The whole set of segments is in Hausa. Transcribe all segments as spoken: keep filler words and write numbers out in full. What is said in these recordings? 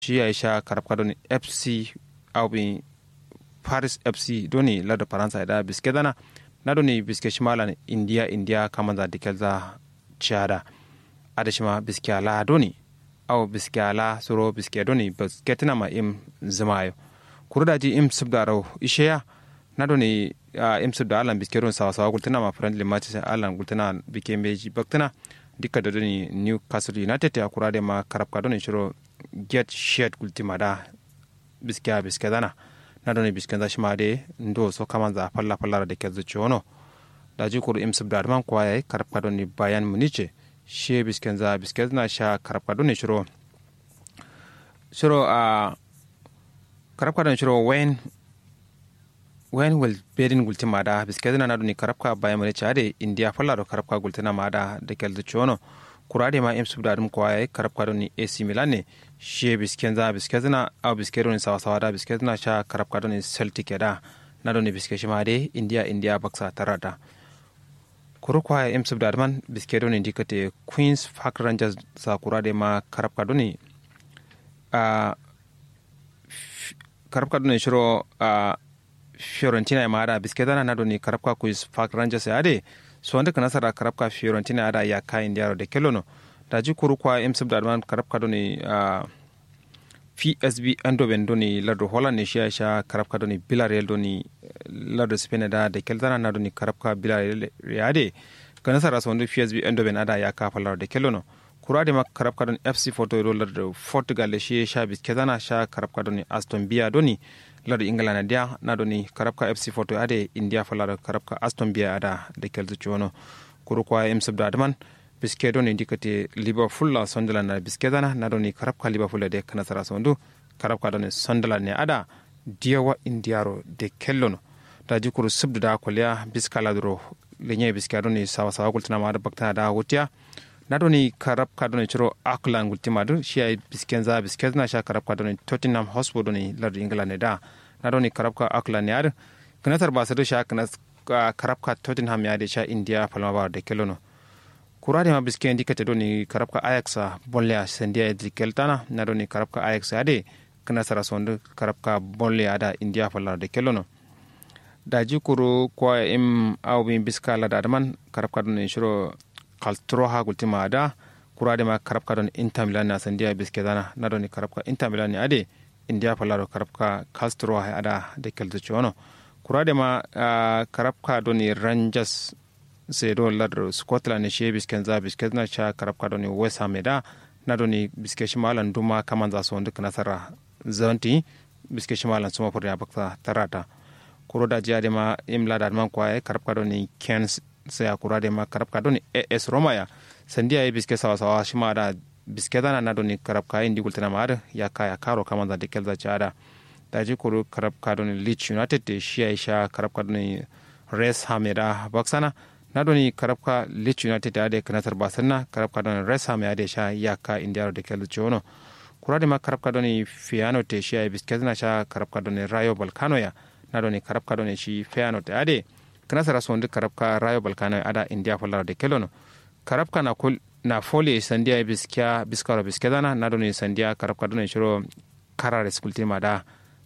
shi ya sha karabka doni F C au bi Paris F C doni lado Faransa da biske dana na doni biske shimalan India India kamanza dikelza chada adashima biske ala doni au biske ala suro biske doni basketina ma im zamayo kurudaji im subdaro isheya na doni uh, im subda alan biske don sawa sawa gultina ma friendly match alan gultina bike meji baktina dikka da doni Newcastle United ya kurade ma karabka doni shiro get shared gultima da biske biske dana na doni biske da shima de ndo so kamanza falla falla da ke zuciyono da ji kuru im subda man kwa yayi karabka doni Bayern Munich she biske za biske na sha karabka doni shiro shiro a uh, karabka doni shiro when when will bedin gultima da biskedina na duni karabka bayan mare chade India falla do karabka gultina mada da kelzu chono kurade ma im subda dum kwaye karabka doni A C Milan ne she biskenza biskedina au biskedoni sawa sawa da biskedina sha karabka doni Celtic da na doni biskeshi made India India baksa tarada kuru kwaye im subda man biskedoni dikate Queens Park Rangers sa kurade ma karabka doni a karabka doni shiro a Fiorentina ma da bisketana na doni karabka Queens Park Rangers ya de so wanda kana sara karabka Fiorentina da ya kai India da kelono da ji kuru kwa M sub da man karabka doni uh, P S V Eindhoven doni lado Holland ne sha sha karabka doni Villarreal doni lado Spain da da keltana na doni karabka Villarreal ya de kana sara so wanda P S V Eindhoven ada ya ka fala da kelono kura de ma karabka doni F C Porto lado Portugal shi sha bisketana sha karabka doni Aston Villa doni lado England na dia na doni karabka F C Porto ade India fala karabka Aston Villa ada de kelzu chono kuru kwa M sub da man biske doni dikate Liverpool la Sunderland na biske dana na doni karabka Liverpool de kana sara sondu karabka doni Sunderland ne ada diawa Indiaro de kellono da jikuru sub da kolya biskala duro lenye biske doni sawa sawa gultina ma da bakta da hutiya na doni karabka doni chiro Auckland gultima du shi biskenza biskena sha karabka doni Tottenham Hotspur doni lado England ne da na doni karabka Auckland ne ar kanatar ba sadu sha kana karabka Tottenham ya de sha India palma ba de kellono kurade ma bisken dikate doni karabka Ajax bolle sandia de keltana na doni karabka Ajax ade kana sara sondu karabka bolle ada India pala de kellono da jikuru kwa im au bin biskala da man karabka doni shiro kaltroha gultima da kurade ma karabka don Inter Milan na sandia biskedana na doni karabka Inter Milan ade India palaro karabka kaltroha ada de kelto chono kurade ma uh, karabka doni Rangers se do ladro Scotland ne she biskenza biskedna cha karabka doni West Ham da na doni biskeshimalan duma kamanza so nduk nasara zanti biskeshimalan suma por ya bakta tarata kuroda jade ma imla da man kwae karabka doni Kens sai a kura da ma karabka doni A S Roma ya sandiya ya biske sawa sawa shi ma da biske dana na doni karabka indi gultana ma da ya kaya karo kaman da kelza chada da ji kuru karabka doni Leeds United da shi ya sha karabka doni West Ham da baksana na doni karabka Leeds United da da kanatar basanna karabka doni West Ham ya da sha ya ka indiya da kelza chono kura da ma karabka doni Feyenoord da shi ya biske dana sha karabka doni Rayo Vallecano ya na doni karabka doni shi Feyenoord da da kana sara sonde karabka Rayo Vallecano ada India fallar de kelono karabka na kul na folie sandia biskia biskaro biskedana na doni sandia karabka doni shiro karare skultima da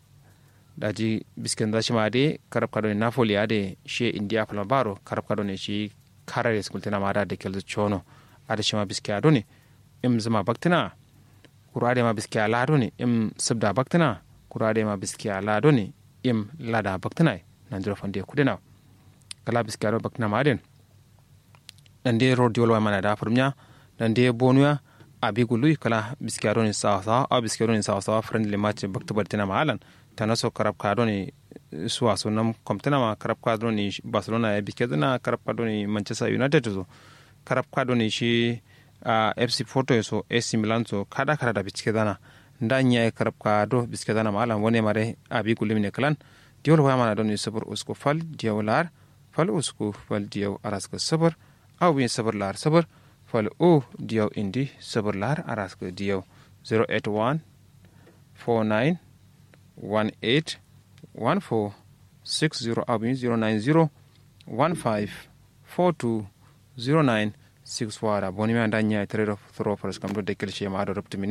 daji biskenda shima de karabka doni na folie ade she India fallar baro karabka doni shi karare skultina ma da de kelzo chono ada shima biskia doni im zama baktina kurade ma biskia la doni im subda baktina kurade ma biskia la doni im lada baktina nan dro fande kudena kala biskaro bakna maden dande rodiol wa mana da furnya dande bonuya abigulu kala biskaro ni sawa sawa a biskaro ni sawa sawa friendly match bakta bartina mahalan tanaso karab ka doni suwa sunam komtana ma karab ka doni Barcelona ya biskadana karab ka doni Manchester United so karab ka doni shi F C Porto so A C Milan so kada kada da biskadana ndanya karab ka do biskadana mahalan wone mare abigulu ne kalan diol wa mana doni sabur usko fal diolar fal usku fal diyaw araska sabar aw bin sabar lar sabar fal o diyaw indi sabar lar araska diyaw zero eight one four nine one eight one four six zero aw bin zero nine zero one five four two zero nine six wara boni mi andanya trero thro faras kam do dekel shema do reptimine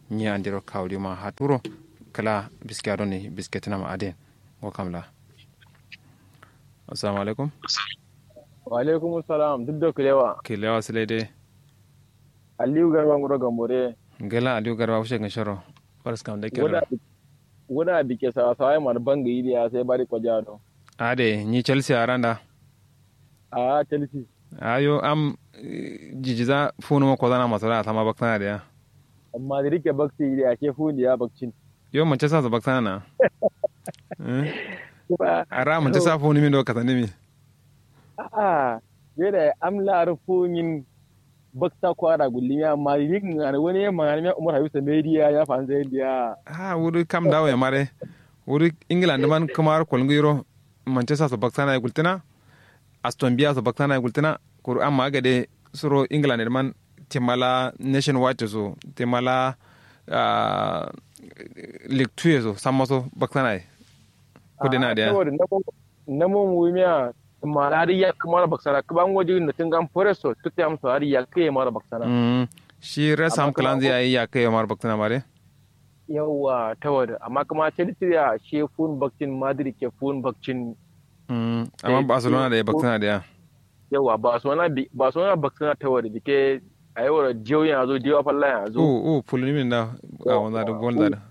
ni andiro kawli ma haturo kala biske adoni biske tana ma aden go kamla assalamu alaikum wa alaikum assalam duk da kulewa kilewa silede aliyu garba ngoro gambore ngela aliyu garba ushe ngasharo faras kam de kero wona bike sa sa mar banga yi ya sai bari kwajado ade ni chelsea aranda a chelsea ayo am jijiza funu mo kodana masara sama baktana da amma da rike bakti yi ya ke funi ya bakcin yo manchester sa baktana na eh ara manchester funu min do katani mi a yada amla rufunin bakta kwara gullimi amma yin ngana wani yamma ngana umar habisa media ya fanza dia ha wuri kam dawo ya mare wuri england man kamar kolngiro manchester so baktana ya gultina aston villa so baktana ya gultina kur amma gade suro england man timala nationwide so timala uh, league two so samaso baktana kudina da namo muimiya malari ya kamar baksana kaban waje na tingan foresto tutte am sari ya kai mara baksana mm shi resam klanzi yayi ya kai mara baksana mare yawa tawad amma kuma chelsea ya shefun bakcin madrid ke fun bakcin mm amma barcelona da ya baksana da yawa barcelona barcelona baksana tawad dike ayo jiyo ya zo jiyo falla ya zo oh oh fulni min da a wannan da gol da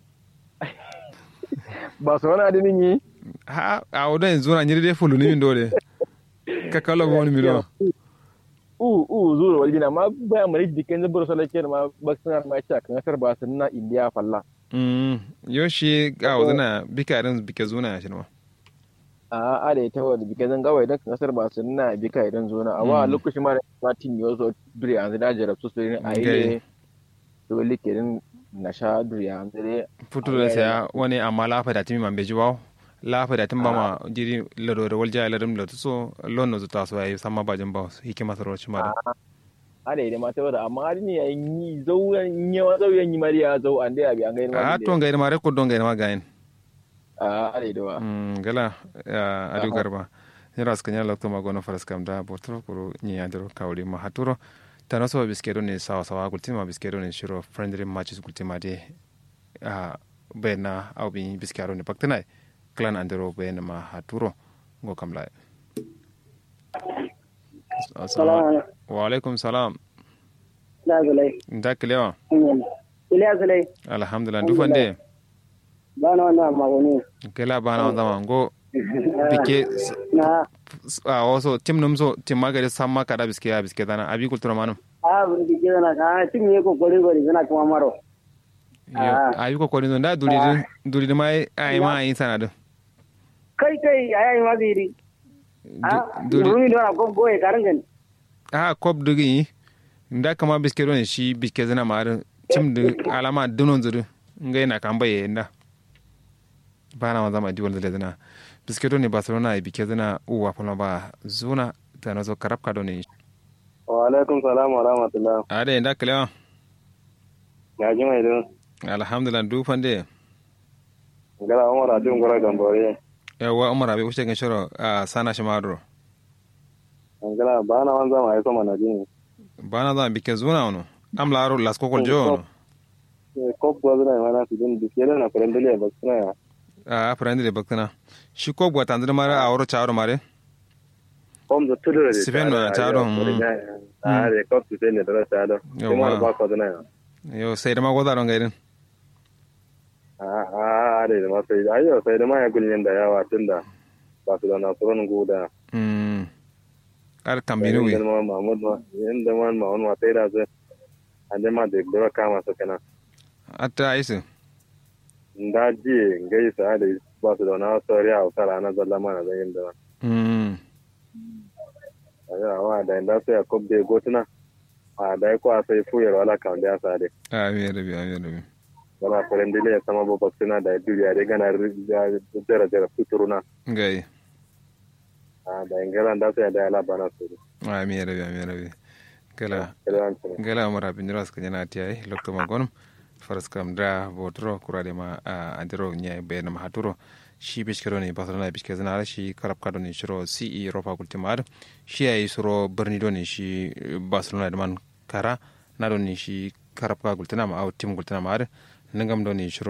barcelona da ni ha a wadda yanzu na nyiri dai fulu ni min dole ka kala ba wani miliyon u u zuwa waljina ma baya mari dikin zubar salake ma baksana ma ta kan kasar ba sunna indiya falla mm yo shi ga wadana bika idan bika zuna ya shirma a a da ita wadda bika zan gawai dan kasar ba sunna bika idan zuna a wa lokacin ma martin yo so dure an da jarab su su ne a yi to likirin na sha dure an dare futu da sai wani amma lafa da timi man beji bawo lafa da tun ba ma jiri lado da walja ladin da so lonno zuta so yayi sama bajin ba hikima sarauci ma da a da ma ta wada amma har ni yayi zauyan yawa zauyan yi mariya zau an da abi an gaina ma a to gaina ma rekord don gaina ma gain a are da wa mm gala adu garba ni ras kanya lokto ma gono faras kam da botro kuro ni andro kawli ma haturo tanaso biskero ne sawa sawa gultima biskero ne shiro friendly matches gultima de a bena au bi biskero ne paktanai clan andero be ma haturo go kamla assalamu wa alaikum salam la zulai nda klewa ila zulai alhamdulillah du fande bana wana magoni kela bana wanda mango bike na a waso tim numso tim magare samma kada biske ya biske dana abi kultura manum a bike dana ka tim ne ko gori gori zana kuma maro abi ko ko nda duri duri mai ai ma yin sanadu kai kai ayayi maziri a duri dona ko goye karangan a kop dugi nda kama biske don shi biske zana mar tim de alama dunon zuru ngai na kan baye nda bana ma zama diwal zale zana biske don barcelona e biske zana uwa fama ba zuna ta nazo karabka don ne wa alaikum salam wa rahmatullah ade nda kalewa ya ji mai don alhamdulillah du fande ngala umar adun gora gambore yawa umar abi ushe shiro a sana shi maduro ngala bana wanza ma yaso mana jini bana za bike zuna wono am laro las kokol jo ko ko zuna mana su din bikele na prendele baksana a prendele baksana shi ko gwa tanzania mara a woro charo mare kom do tudo sifen na charo a re ko tu ne dara charo yawa ba ko zuna yo sai da magoda ron gairin a da ma sai ayo sai da ma ya gullen da yawa tunda ba su da na tsoron guda mm kar kambinu wi ma mahmud ma inda man ma on ma sai da zai ande ma de da kama sa kana atta aisu nda ji ngai sa da ba su da na soriya a sara na zalla ma na zai da mm ayo wa da inda sai ko be gotuna a da ko sai fuyar wala kan da sa de amin rabi amin rabi wala prendile sama bo baksina da duriya de gana dara dara futuruna ngai a da ingala da sai da ala bana su amin rabi amin rabi kala kala mara binras kanyana tiai lokto magonum faras kam da botro kurade ma andiro nya be na haturo shi biskero ne barcelona biske zana shi karab kado ne shiro ce europa kultimar shi ay suro berni do ne shi barcelona man kara na do ne shi karabka gultana ma au tim gultana ma har ningam do ni shiro